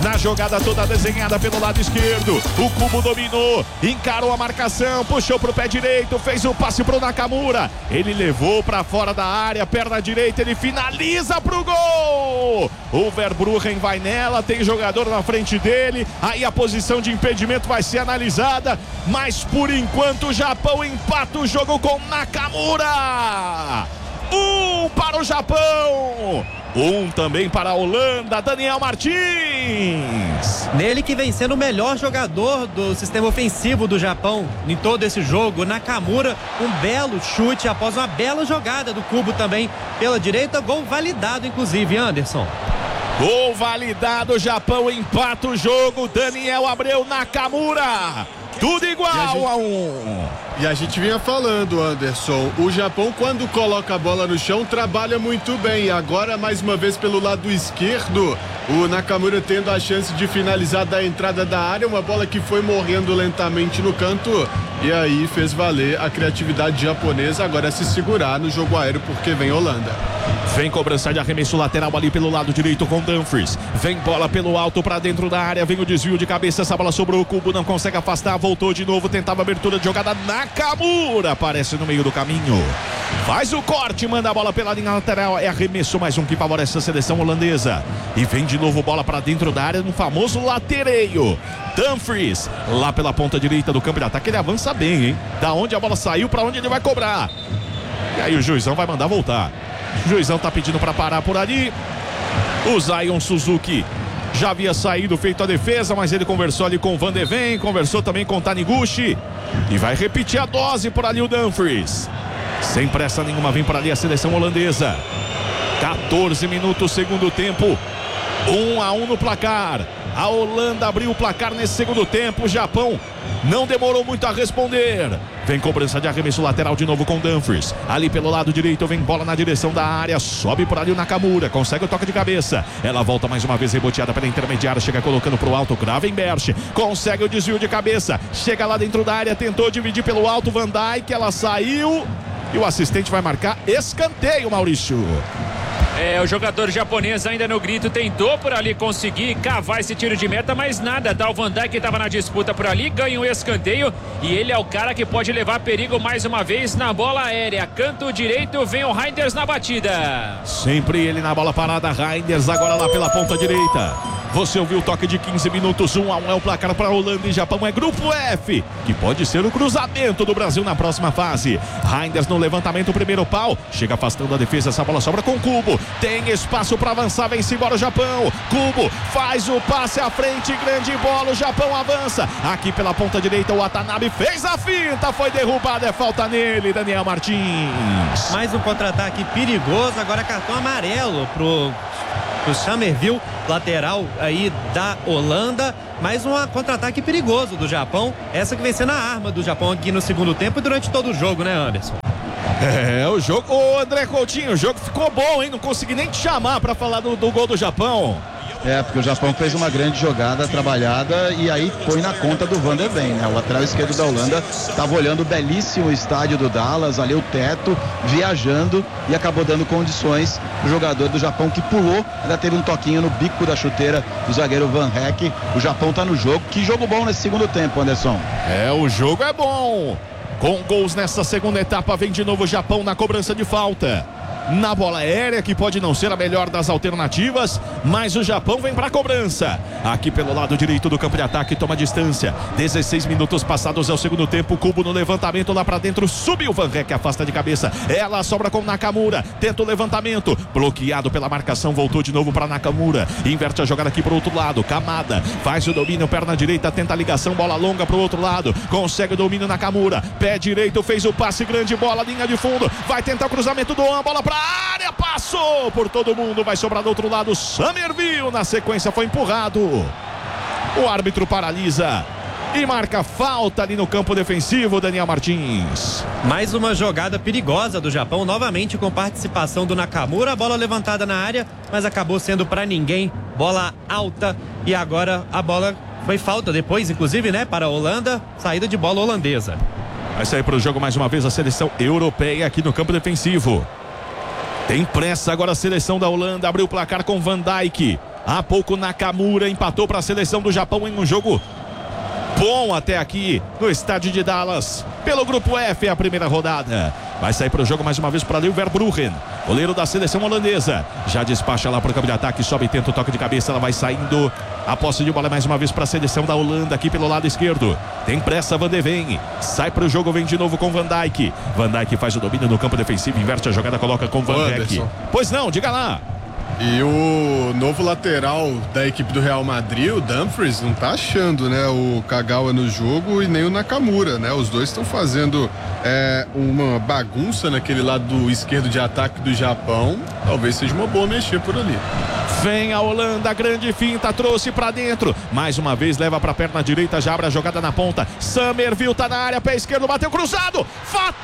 Na jogada toda desenhada pelo lado esquerdo, o Kubo dominou, encarou a marcação, puxou pro pé direito, fez o passe pro Nakamura. Ele levou pra fora da área, perna direita, ele finaliza pro gol. O Verbruggen vai nela, tem jogador na frente dele, aí a posição de impedimento vai ser analisada, mas por enquanto o Japão empata o jogo com Nakamura. 1 para o Japão, 1 também para a Holanda, Daniel Martins. Nele que vem sendo o melhor jogador do sistema ofensivo do Japão em todo esse jogo, Nakamura, um belo chute após uma bela jogada do Kubo também pela direita, gol validado inclusive, Anderson. Gol validado, o Japão empata o jogo, Daniel Abreu, Nakamura. Tudo igual a 1. E a gente vinha falando, Anderson, o Japão quando coloca a bola no chão trabalha muito bem. Agora mais uma vez pelo lado esquerdo, o Nakamura tendo a chance de finalizar da entrada da área, uma bola que foi morrendo lentamente no canto e aí fez valer a criatividade japonesa. Agora é se segurar no jogo aéreo porque vem Holanda. Vem cobrança de arremesso lateral ali pelo lado direito com Dumfries. Vem bola pelo alto pra dentro da área. Vem o desvio de cabeça. Essa bola sobrou. O Kubo não consegue afastar. Voltou de novo. Tentava abertura de jogada. Nakamura aparece no meio do caminho. Faz o corte. Manda a bola pela linha lateral. É arremesso mais um que favorece a seleção holandesa. E vem de novo bola pra dentro da área no famoso latereio. Dumfries lá pela ponta direita do campo de ataque. Ele avança bem, hein? Da onde a bola saiu pra onde ele vai cobrar. E aí o juizão vai mandar voltar. O juizão tá pedindo para parar por ali. O Zion Suzuki já havia saído, feito a defesa, mas ele conversou ali com o Van de Ven, conversou também com o Taniguchi e vai repetir a dose por ali o Dumfries. Sem pressa nenhuma vem por ali a seleção holandesa. 14 minutos, segundo tempo. 1-1 no placar. A Holanda abriu o placar nesse segundo tempo. O Japão não demorou muito a responder. Vem cobrança de arremesso lateral de novo com Dumfries. Ali pelo lado direito vem bola na direção da área. Sobe por ali o Nakamura. Consegue o toque de cabeça. Ela volta mais uma vez reboteada pela intermediária. Chega colocando pro alto. Gravenberch. Consegue o desvio de cabeça. Chega lá dentro da área. Tentou dividir pelo alto. Van Dijk. Ela saiu. E o assistente vai marcar escanteio, Maurício. O jogador japonês ainda no grito tentou por ali conseguir cavar esse tiro de meta, mas nada, tá? O Van Dijk estava na disputa por ali, ganha um escanteio e ele é o cara que pode levar perigo mais uma vez na bola aérea. Canto direito, vem o Reinders na batida. Sempre ele na bola parada, Reinders agora lá pela ponta direita. Você ouviu o toque de 15 minutos, 1-1 é o placar para Holanda e Japão, é grupo F, que pode ser o cruzamento do Brasil na próxima fase. Reinders no levantamento, primeiro pau, chega afastando a defesa, essa bola sobra com o Kubo, tem espaço para avançar, vem-se embora o Japão, Kubo faz o passe à frente, grande bola, o Japão avança, aqui pela ponta direita o Watanabe fez a finta, foi derrubado, é falta nele, Daniel Martins. Mais um contra-ataque perigoso, agora cartão amarelo pro Summerville, lateral aí da Holanda. Mais um contra-ataque perigoso do Japão. Essa que vem sendo a arma do Japão aqui no segundo tempo e durante todo o jogo, né, Anderson? O jogo, ô André Coutinho, o jogo ficou bom, hein? Não consegui nem te chamar pra falar do gol do Japão. Porque o Japão fez uma grande jogada trabalhada e aí põe na conta do Van de Ven, né? O lateral esquerdo da Holanda estava olhando o belíssimo estádio do Dallas, ali o teto, viajando e acabou dando condições pro jogador do Japão que pulou, ainda teve um toquinho no bico da chuteira do zagueiro Van Heck. O Japão tá no jogo. Que jogo bom nesse segundo tempo, Anderson. O jogo é bom. Com gols nessa segunda etapa, vem de novo o Japão na cobrança de falta. Na bola aérea, que pode não ser a melhor das alternativas, mas o Japão vem para a cobrança. Aqui pelo lado direito do campo de ataque, toma distância. 16 minutos passados é o segundo tempo. Kubo no levantamento lá para dentro, subiu Van Heck, afasta de cabeça. Ela sobra com Nakamura, tenta o levantamento, bloqueado pela marcação, voltou de novo para Nakamura. Inverte a jogada aqui pro outro lado. Kamada faz o domínio, perna direita, tenta a ligação, bola longa pro outro lado. Consegue o domínio Nakamura, pé direito, fez o passe, grande bola, linha de fundo. Vai tentar o cruzamento do An, bola pra área, passou por todo mundo, vai sobrar do outro lado, Summerville, na sequência foi empurrado. O árbitro paralisa e marca falta ali no campo defensivo, Daniel Martins. Mais uma jogada perigosa do Japão, novamente com participação do Nakamura, a bola levantada na área, mas acabou sendo para ninguém, bola alta e agora a bola foi falta depois, inclusive, né, para a Holanda, saída de bola holandesa. Vai sair para o jogo mais uma vez a seleção europeia aqui no campo defensivo. Tem pressa agora a seleção da Holanda, abriu o placar com Van Dijk. Há pouco Nakamura empatou para a seleção do Japão em um jogo bom até aqui no estádio de Dallas. Pelo grupo F, a primeira rodada. Vai sair para o jogo mais uma vez para Leeuw Verbruggen, goleiro da seleção holandesa. Já despacha lá para o campo de ataque, sobe e tenta o toque de cabeça. Ela vai saindo. A posse de bola mais uma vez para a seleção da Holanda aqui pelo lado esquerdo. Tem pressa Van de Ven. Sai para o jogo, vem de novo com Van Dijk. Van Dijk faz o domínio no campo defensivo, inverte a jogada, coloca com Van Dijk. Pois não, diga lá. E o novo lateral da equipe do Real Madrid, o Dumfries, não tá achando, né, o Kagawa no jogo e nem o Nakamura, né? Os dois estão fazendo uma bagunça naquele lado esquerdo de ataque do Japão. Talvez seja uma boa mexer por ali. Vem a Holanda, grande finta, trouxe pra dentro. Mais uma vez leva pra perna direita, já abre a jogada na ponta. Summerville tá na área, pé esquerdo, bateu cruzado.